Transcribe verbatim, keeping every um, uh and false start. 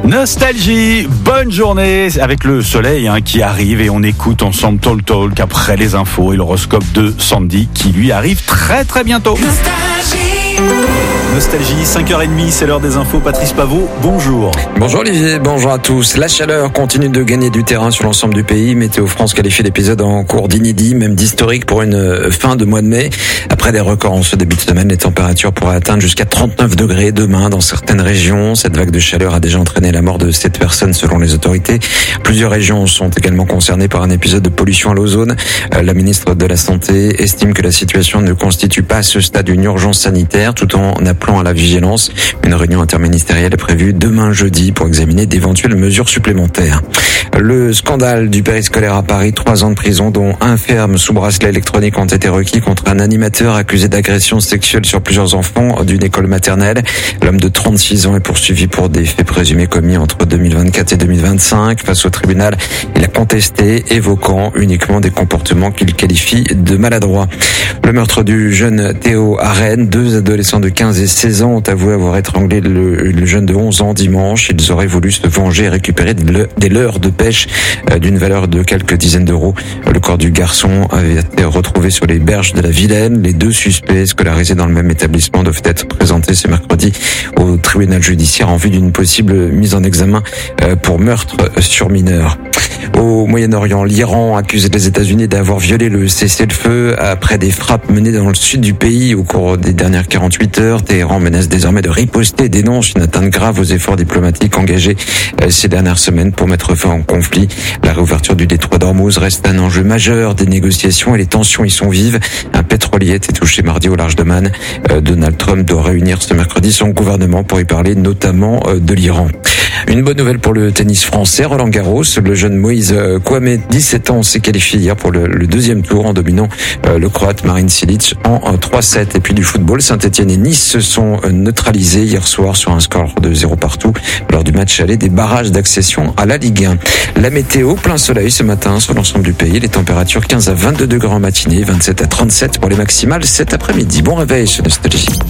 Nostalgie, bonne journée avec le soleil hein, qui arrive et on écoute ensemble Talk Talk après les infos et l'horoscope de Sandy qui lui arrive très très bientôt. Nostalgie, Nostalgie cinq heures trente, c'est l'heure des infos. Patrice Pavot, bonjour. Bonjour Olivier, bonjour à tous. La chaleur continue de gagner du terrain sur l'ensemble du pays. Météo France qualifie l'épisode en cours d'inédit, même d'historique pour une fin de mois de mai. Après des records en ce début de semaine, les températures pourraient atteindre jusqu'à trente-neuf degrés demain dans certaines régions. Cette vague de chaleur a déjà entraîné la mort de sept personnes selon les autorités. Plusieurs régions sont également concernées par un épisode de pollution à l'ozone. La ministre de la Santé estime que la situation ne constitue pas à ce stade une urgence sanitaire, tout en appelant à la vigilance. Une réunion interministérielle est prévue demain jeudi pour examiner d'éventuelles mesures supplémentaires. Le scandale du périscolaire à Paris, trois ans de prison dont un ferme sous bracelet électronique ont été requis contre un animateur accusé d'agression sexuelle sur plusieurs enfants d'une école maternelle. L'homme de trente-six ans est poursuivi pour des faits présumés commis entre deux mille vingt-quatre et deux mille vingt-cinq. Face au tribunal, il a contesté, évoquant uniquement des comportements qu'il qualifie de maladroits. Le meurtre du jeune Théo à Rennes, deux adolescents de quinze et seize ans ont avoué avoir étranglé le, le jeune de onze ans dimanche. Ils auraient voulu se venger et récupérer des leurres de pêche d'une valeur de quelques dizaines d'euros. Le corps du garçon avait été retrouvé sur les berges de la Vilaine. Les deux suspects scolarisés dans le même établissement doivent être présentés ce mercredi au tribunal judiciaire en vue d'une possible mise en examen pour meurtre sur mineur. Au Moyen-Orient, l'Iran accuse les États-Unis d'avoir violé le cessez-le-feu après des frappes menées dans le sud du pays au cours des dernières quarante-huit heures. Téhéran menace désormais de riposter et dénonce une atteinte grave aux efforts diplomatiques engagés ces dernières semaines pour mettre fin au conflit. La réouverture du détroit d'Ormuz reste un enjeu majeur des négociations et les tensions y sont vives. Un pétrolier était touché mardi au large d'Oman. Donald Trump doit réunir ce mercredi son gouvernement pour y parler notamment de l'Iran. Une bonne nouvelle pour le tennis français, Roland Garros. Le jeune Moïse Kouame, dix-sept ans, s'est qualifié hier pour le, le deuxième tour en dominant euh, le Croate Marin Cilic en trois sept. Et puis du football, Saint-Etienne et Nice se sont neutralisés hier soir sur un score de zéro partout lors du match aller des barrages d'accession à la Ligue un. La météo, plein soleil ce matin sur l'ensemble du pays. Les températures quinze à vingt-deux degrés en matinée, vingt-sept à trente-sept pour les maximales cet après-midi. Bon réveil sur Nostalgie.